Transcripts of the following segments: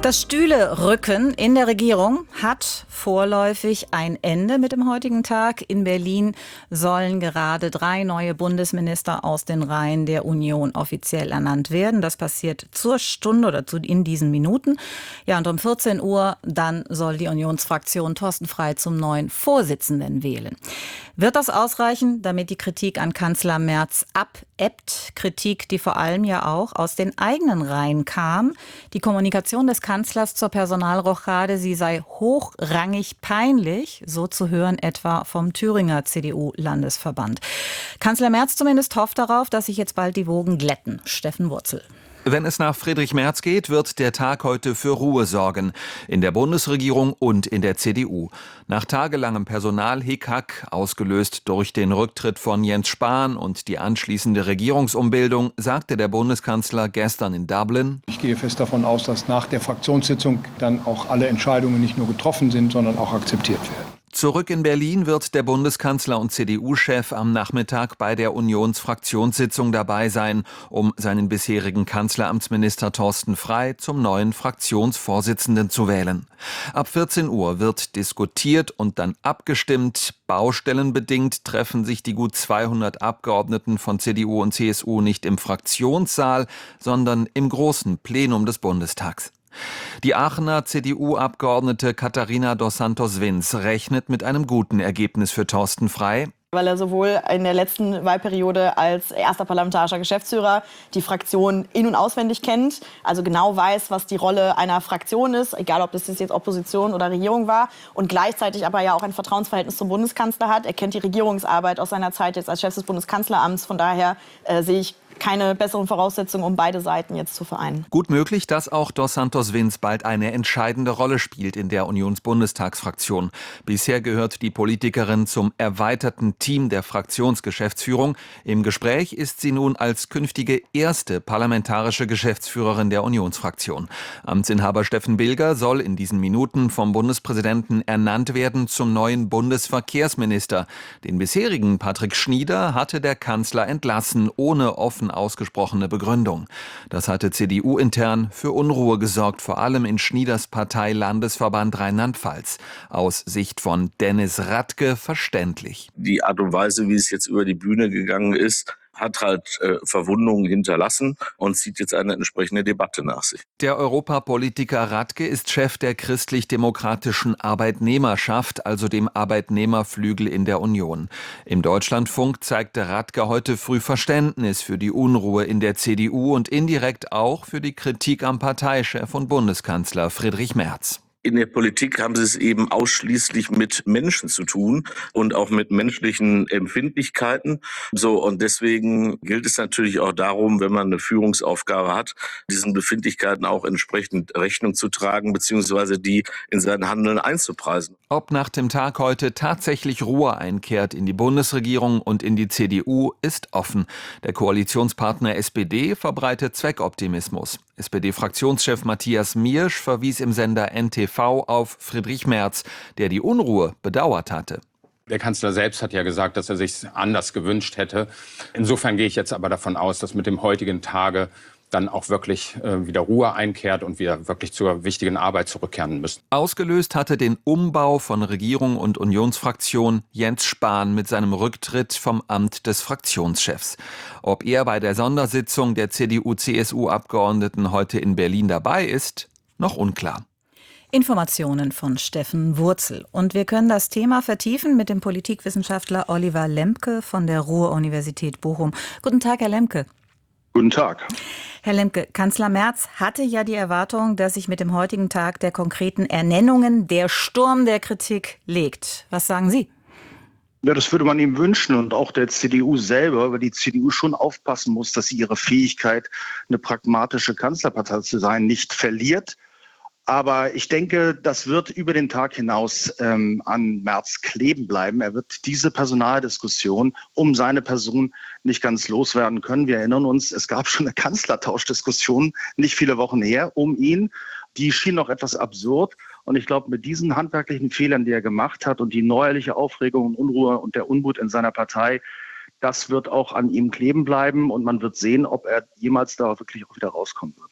Das Stühlerücken in der Regierung hat vorläufig ein Ende mit dem heutigen Tag. In Berlin sollen gerade 3 neue Bundesminister aus den Reihen der Union offiziell ernannt werden. Das passiert zur Stunde oder in diesen Minuten. Ja, und um 14 Uhr dann soll die Unionsfraktion Thorsten Frey zum neuen Vorsitzenden wählen. Wird das ausreichen, damit die Kritik an Kanzler Merz abebbt? Kritik, die vor allem ja auch aus den eigenen Reihen kam. Die Kommunikation des Kanzlers zur Personalrochade, sie sei hochrangig peinlich, so zu hören etwa vom Thüringer CDU-Landesverband. Kanzler Merz zumindest hofft darauf, dass sich jetzt bald die Wogen glätten. Steffen Wurzel. Wenn es nach Friedrich Merz geht, wird der Tag heute für Ruhe sorgen. In der Bundesregierung und in der CDU. Nach tagelangem Personalhickhack, ausgelöst durch den Rücktritt von Jens Spahn und die anschließende Regierungsumbildung, sagte der Bundeskanzler gestern in Dublin: Ich gehe fest davon aus, dass nach der Fraktionssitzung dann auch alle Entscheidungen nicht nur getroffen sind, sondern auch akzeptiert werden. Zurück in Berlin wird der Bundeskanzler und CDU-Chef am Nachmittag bei der Unionsfraktionssitzung dabei sein, um seinen bisherigen Kanzleramtsminister Thorsten Frey zum neuen Fraktionsvorsitzenden zu wählen. Ab 14 Uhr wird diskutiert und dann abgestimmt. Baustellenbedingt treffen sich die gut 200 Abgeordneten von CDU und CSU nicht im Fraktionssaal, sondern im großen Plenum des Bundestags. Die Aachener CDU-Abgeordnete Katharina dos Santos-Vins rechnet mit einem guten Ergebnis für Thorsten Frey, weil er sowohl in der letzten Wahlperiode als erster parlamentarischer Geschäftsführer die Fraktion in- und auswendig kennt, also genau weiß, was die Rolle einer Fraktion ist, egal ob das jetzt Opposition oder Regierung war, und gleichzeitig aber ja auch ein Vertrauensverhältnis zum Bundeskanzler hat. Er kennt die Regierungsarbeit aus seiner Zeit jetzt als Chef des Bundeskanzleramts. Von daher sehe ich keine besseren Voraussetzungen, um beide Seiten jetzt zu vereinen. Gut möglich, dass auch dos Santos-Vins bald eine entscheidende Rolle spielt in der Unionsbundestagsfraktion. Bisher gehört die Politikerin zum erweiterten Team der Fraktionsgeschäftsführung. Im Gespräch ist sie nun als künftige erste parlamentarische Geschäftsführerin der Unionsfraktion. Amtsinhaber Steffen Bilger soll in diesen Minuten vom Bundespräsidenten ernannt werden zum neuen Bundesverkehrsminister. Den bisherigen Patrick Schnieder hatte der Kanzler entlassen, ohne offen ausgesprochene Begründung. Das hatte CDU-intern für Unruhe gesorgt, vor allem in Schnieders Partei Landesverband Rheinland-Pfalz. Aus Sicht von Dennis Radke verständlich. Die Art und Weise, wie es jetzt über die Bühne gegangen ist, hat halt Verwundungen hinterlassen und zieht jetzt eine entsprechende Debatte nach sich. Der Europapolitiker Radke ist Chef der christlich-demokratischen Arbeitnehmerschaft, also dem Arbeitnehmerflügel in der Union. Im Deutschlandfunk zeigte Radke heute früh Verständnis für die Unruhe in der CDU und indirekt auch für die Kritik am Parteichef und Bundeskanzler Friedrich Merz. In der Politik haben sie es eben ausschließlich mit Menschen zu tun und auch mit menschlichen Empfindlichkeiten. Und deswegen gilt es natürlich auch darum, wenn man eine Führungsaufgabe hat, diesen Befindlichkeiten auch entsprechend Rechnung zu tragen, beziehungsweise die in sein Handeln einzupreisen. Ob nach dem Tag heute tatsächlich Ruhe einkehrt in die Bundesregierung und in die CDU, ist offen. Der Koalitionspartner SPD verbreitet Zweckoptimismus. SPD-Fraktionschef Matthias Miersch verwies im Sender NTV auf Friedrich Merz, der die Unruhe bedauert hatte. Der Kanzler selbst hat ja gesagt, dass er sich anders gewünscht hätte. Insofern gehe ich jetzt aber davon aus, dass mit dem heutigen Tage dann auch wirklich wieder Ruhe einkehrt und wir wirklich zur wichtigen Arbeit zurückkehren müssen. Ausgelöst hatte den Umbau von Regierung und Unionsfraktion Jens Spahn mit seinem Rücktritt vom Amt des Fraktionschefs. Ob er bei der Sondersitzung der CDU-CSU-Abgeordneten heute in Berlin dabei ist, noch unklar. Informationen von Steffen Wurzel. Und wir können das Thema vertiefen mit dem Politikwissenschaftler Oliver Lemke von der Ruhr-Universität Bochum. Guten Tag, Herr Lemke. Guten Tag. Herr Lemke, Kanzler Merz hatte ja die Erwartung, dass sich mit dem heutigen Tag der konkreten Ernennungen der Sturm der Kritik legt. Was sagen Sie? Ja, das würde man ihm wünschen und auch der CDU selber, weil die CDU schon aufpassen muss, dass sie ihre Fähigkeit, eine pragmatische Kanzlerpartei zu sein, nicht verliert. Aber ich denke, das wird über den Tag hinaus an Merz kleben bleiben. Er wird diese Personaldiskussion um seine Person nicht ganz loswerden können. Wir erinnern uns, es gab schon eine Kanzlertauschdiskussion nicht viele Wochen her um ihn. Die schien noch etwas absurd. Und ich glaube, mit diesen handwerklichen Fehlern, die er gemacht hat und die neuerliche Aufregung und Unruhe und der Unmut in seiner Partei, das wird auch an ihm kleben bleiben. Und man wird sehen, ob er jemals da wirklich auch wieder rauskommen wird.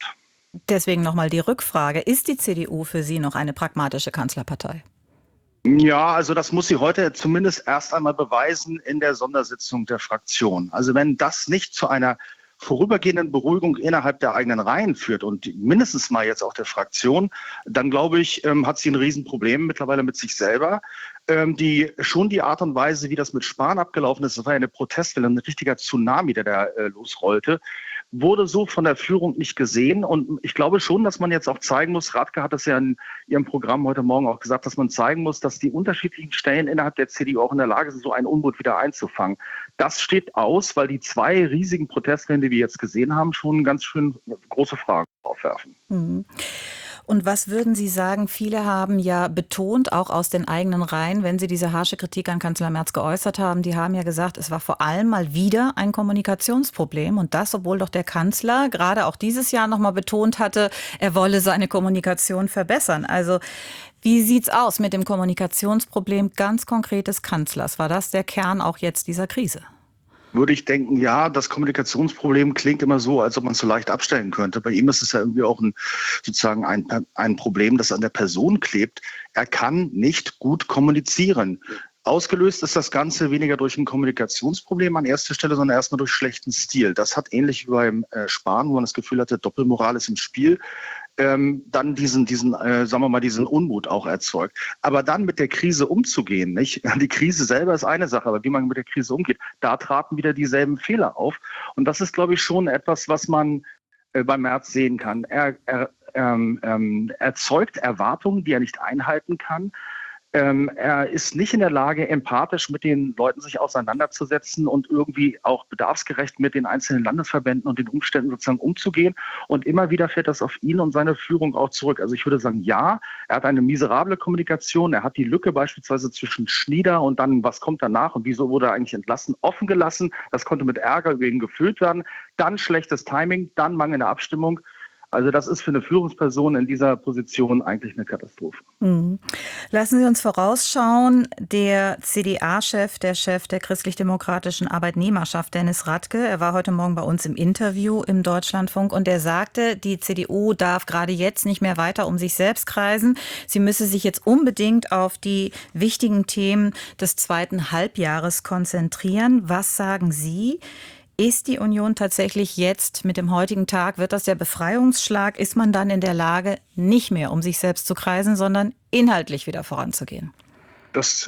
Deswegen nochmal die Rückfrage. Ist die CDU für Sie noch eine pragmatische Kanzlerpartei? Ja, also das muss sie heute zumindest erst einmal beweisen in der Sondersitzung der Fraktion. Also wenn das nicht zu einer vorübergehenden Beruhigung innerhalb der eigenen Reihen führt und mindestens mal jetzt auch der Fraktion, dann glaube ich, hat sie ein Riesenproblem mittlerweile mit sich selber. Die Art und Weise, wie das mit Spahn abgelaufen ist, das war ja eine Protestwelle, ein richtiger Tsunami, der da losrollte, wurde so von der Führung nicht gesehen. Und ich glaube schon, dass man jetzt auch zeigen muss, Radke hat das ja in ihrem Programm heute Morgen auch gesagt, dass man zeigen muss, dass die unterschiedlichen Stellen innerhalb der CDU auch in der Lage sind, so einen Unmut wieder einzufangen. Das steht aus, weil die 2 riesigen Protestwellen, die wir jetzt gesehen haben, schon ganz schön große Fragen aufwerfen. Mhm. Und was würden Sie sagen? Viele haben ja betont, auch aus den eigenen Reihen, wenn sie diese harsche Kritik an Kanzler Merz geäußert haben, die haben ja gesagt, es war vor allem mal wieder ein Kommunikationsproblem. Und das, obwohl doch der Kanzler gerade auch dieses Jahr nochmal betont hatte, er wolle seine Kommunikation verbessern. Also wie sieht's aus mit dem Kommunikationsproblem ganz konkret des Kanzlers? War das der Kern auch jetzt dieser Krise? Würde ich denken, ja, das Kommunikationsproblem klingt immer so, als ob man es so leicht abstellen könnte. Bei ihm ist es ja irgendwie auch sozusagen ein Problem, das an der Person klebt. Er kann nicht gut kommunizieren. Ausgelöst ist das Ganze weniger durch ein Kommunikationsproblem an erster Stelle, sondern erstmal durch schlechten Stil. Das hat ähnlich wie beim Spahn, wo man das Gefühl hatte, Doppelmoral ist im Spiel, dann diesen Unmut auch erzeugt. Aber dann mit der Krise umzugehen, nicht? Die Krise selber ist eine Sache, aber wie man mit der Krise umgeht, da traten wieder dieselben Fehler auf. Und das ist, glaube ich, schon etwas, was man bei Merz sehen kann. Er erzeugt Erwartungen, die er nicht einhalten kann. Er ist nicht in der Lage, empathisch mit den Leuten sich auseinanderzusetzen und irgendwie auch bedarfsgerecht mit den einzelnen Landesverbänden und den Umständen sozusagen umzugehen. Und immer wieder fällt das auf ihn und seine Führung auch zurück. Also ich würde sagen, ja, er hat eine miserable Kommunikation. Er hat die Lücke beispielsweise zwischen Schnieder und dann, was kommt danach und wieso wurde er eigentlich entlassen, offen gelassen. Das konnte mit Ärger über ihn gefüllt werden. Dann schlechtes Timing, dann mangelnde Abstimmung. Also das ist für eine Führungsperson in dieser Position eigentlich eine Katastrophe. Lassen Sie uns vorausschauen. Der CDA-Chef, der Chef der christlich-demokratischen Arbeitnehmerschaft, Dennis Radke, er war heute Morgen bei uns im Interview im Deutschlandfunk und er sagte, die CDU darf gerade jetzt nicht mehr weiter um sich selbst kreisen. Sie müsse sich jetzt unbedingt auf die wichtigen Themen des zweiten Halbjahres konzentrieren. Was sagen Sie? Ist die Union tatsächlich jetzt mit dem heutigen Tag, wird das der Befreiungsschlag? Ist man dann in der Lage, nicht mehr um sich selbst zu kreisen, sondern inhaltlich wieder voranzugehen? Das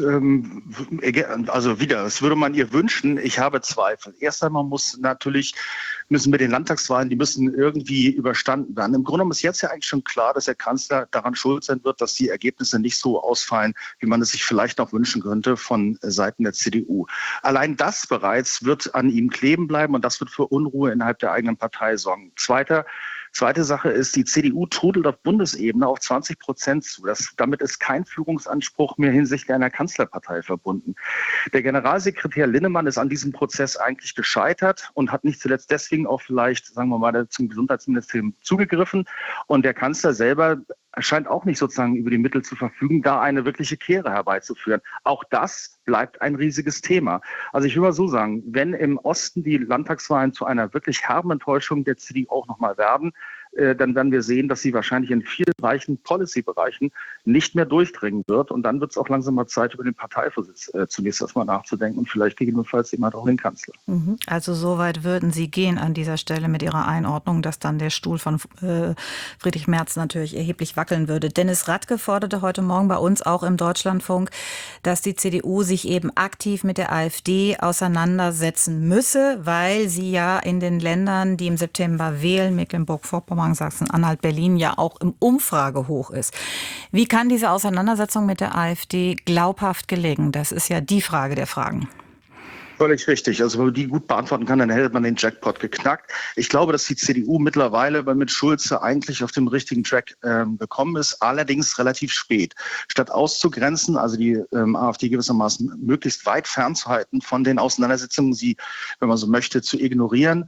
würde man ihr wünschen. Ich habe Zweifel. Erst einmal müssen wir den Landtagswahlen, die müssen irgendwie überstanden werden. Im Grunde genommen ist jetzt ja eigentlich schon klar, dass der Kanzler daran schuld sein wird, dass die Ergebnisse nicht so ausfallen, wie man es sich vielleicht noch wünschen könnte von Seiten der CDU. Allein das bereits wird an ihm kleben bleiben und das wird für Unruhe innerhalb der eigenen Partei sorgen. Zweite Sache ist, die CDU trudelt auf Bundesebene auf 20% zu. Damit ist kein Führungsanspruch mehr hinsichtlich einer Kanzlerpartei verbunden. Der Generalsekretär Linnemann ist an diesem Prozess eigentlich gescheitert und hat nicht zuletzt deswegen auch vielleicht, sagen wir mal, zum Gesundheitsministerium zugegriffen. Und der Kanzler selber scheint auch nicht sozusagen über die Mittel zu verfügen, da eine wirkliche Kehre herbeizuführen. Auch das bleibt ein riesiges Thema. Also ich will mal so sagen, wenn im Osten die Landtagswahlen zu einer wirklich herben Enttäuschung der CDU auch nochmal werden, dann werden wir sehen, dass sie wahrscheinlich in vielen Bereichen, Policy-Bereichen, nicht mehr durchdringen wird. Und dann wird es auch langsam mal Zeit, über den Parteivorsitz zunächst erstmal nachzudenken und vielleicht gegebenenfalls jemand auch den Kanzler. Also so weit würden Sie gehen an dieser Stelle mit Ihrer Einordnung, dass dann der Stuhl von Friedrich Merz natürlich erheblich wackeln würde. Dennis Radke forderte heute Morgen bei uns auch im Deutschlandfunk, dass die CDU sich eben aktiv mit der AfD auseinandersetzen müsse, weil sie ja in den Ländern, die im September wählen, Mecklenburg-Vorpommern, Sachsen-Anhalt, Berlin, ja auch im Umfragehoch ist. Wie kann diese Auseinandersetzung mit der AfD glaubhaft gelingen? Das ist ja die Frage der Fragen. Völlig richtig. Also wenn man die gut beantworten kann, dann hätte man den Jackpot geknackt. Ich glaube, dass die CDU mittlerweile mit Schulze eigentlich auf dem richtigen Track gekommen ist, allerdings relativ spät. Statt auszugrenzen, also die AfD gewissermaßen möglichst weit fernzuhalten von den Auseinandersetzungen, sie, wenn man so möchte, zu ignorieren,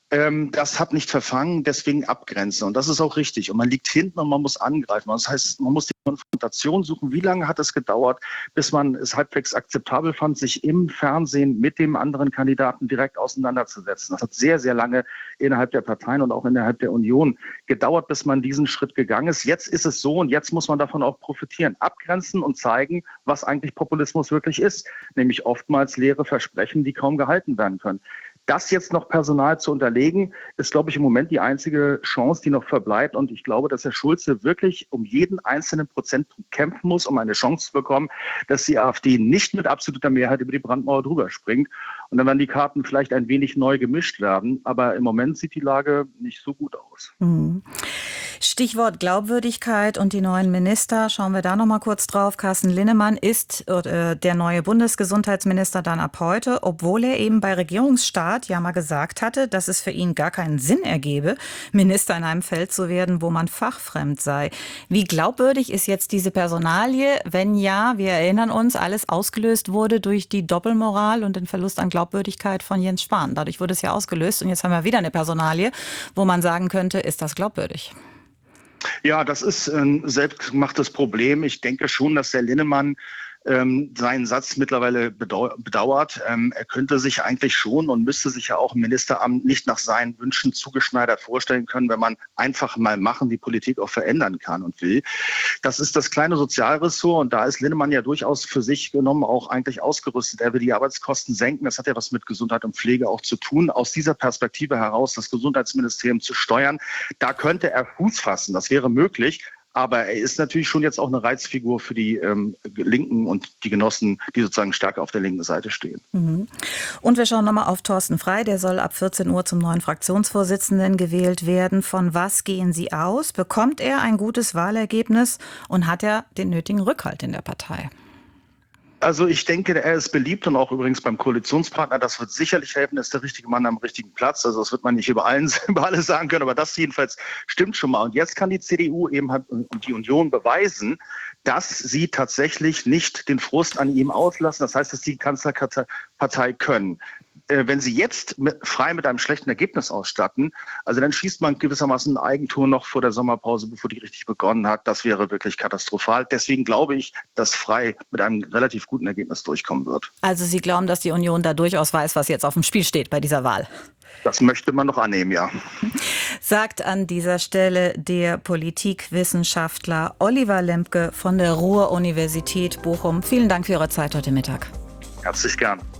Das hat nicht verfangen, deswegen abgrenzen. Und das ist auch richtig. Und man liegt hinten und man muss angreifen. Das heißt, man muss die Konfrontation suchen. Wie lange hat es gedauert, bis man es halbwegs akzeptabel fand, sich im Fernsehen mit dem anderen Kandidaten direkt auseinanderzusetzen? Das hat sehr, sehr lange innerhalb der Parteien und auch innerhalb der Union gedauert, bis man diesen Schritt gegangen ist. Jetzt ist es so und jetzt muss man davon auch profitieren. Abgrenzen und zeigen, was eigentlich Populismus wirklich ist. Nämlich oftmals leere Versprechen, die kaum gehalten werden können. Das jetzt noch Personal zu unterlegen, ist, glaube ich, im Moment die einzige Chance, die noch verbleibt. Und ich glaube, dass Herr Schulze wirklich um jeden einzelnen Prozentpunkt kämpfen muss, um eine Chance zu bekommen, dass die AfD nicht mit absoluter Mehrheit über die Brandmauer drüber springt. Und dann werden die Karten vielleicht ein wenig neu gemischt werden. Aber im Moment sieht die Lage nicht so gut aus. Stichwort Glaubwürdigkeit und die neuen Minister. Schauen wir da noch mal kurz drauf. Carsten Linnemann ist der neue Bundesgesundheitsminister dann ab heute, obwohl er eben bei Regierungsstart ja mal gesagt hatte, dass es für ihn gar keinen Sinn ergebe, Minister in einem Feld zu werden, wo man fachfremd sei. Wie glaubwürdig ist jetzt diese Personalie, wenn ja, wir erinnern uns, alles ausgelöst wurde durch die Doppelmoral und den Verlust an Glaubwürdigkeit von Jens Spahn. Dadurch wurde es ja ausgelöst und jetzt haben wir wieder eine Personalie, wo man sagen könnte, ist das glaubwürdig? Ja, das ist ein selbstgemachtes Problem. Ich denke schon, dass der Linnemann seinen Satz mittlerweile bedauert. Er könnte sich eigentlich schon und müsste sich ja auch im Ministeramt nicht nach seinen Wünschen zugeschneidert vorstellen können, wenn man einfach mal machen, die Politik auch verändern kann und will. Das ist das kleine Sozialressort und da ist Linnemann ja durchaus für sich genommen auch eigentlich ausgerüstet. Er will die Arbeitskosten senken. Das hat ja was mit Gesundheit und Pflege auch zu tun. Aus dieser Perspektive heraus das Gesundheitsministerium zu steuern, da könnte er Fuß fassen. Das wäre möglich. Aber er ist natürlich schon jetzt auch eine Reizfigur für die Linken und die Genossen, die sozusagen stärker auf der linken Seite stehen. Und wir schauen nochmal auf Thorsten Frey. Der soll ab 14 Uhr zum neuen Fraktionsvorsitzenden gewählt werden. Von was gehen Sie aus? Bekommt er ein gutes Wahlergebnis und hat er den nötigen Rückhalt in der Partei? Also ich denke, er ist beliebt und auch übrigens beim Koalitionspartner. Das wird sicherlich helfen, ist der richtige Mann am richtigen Platz. Also das wird man nicht über alles sagen können, aber das jedenfalls stimmt schon mal. Und jetzt kann die CDU eben und die Union beweisen, dass sie tatsächlich nicht den Frust an ihm auslassen. Das heißt, dass die Kanzlerpartei können. Wenn sie jetzt Frey mit einem schlechten Ergebnis ausstatten, also dann schießt man gewissermaßen ein Eigentor noch vor der Sommerpause, bevor die richtig begonnen hat. Das wäre wirklich katastrophal. Deswegen glaube ich, dass Frey mit einem relativ guten Ergebnis durchkommen wird. Also Sie glauben, dass die Union da durchaus weiß, was jetzt auf dem Spiel steht bei dieser Wahl? Das möchte man noch annehmen, ja. Sagt an dieser Stelle der Politikwissenschaftler Oliver Lembke von der Ruhr-Universität Bochum. Vielen Dank für Ihre Zeit heute Mittag. Herzlich gern.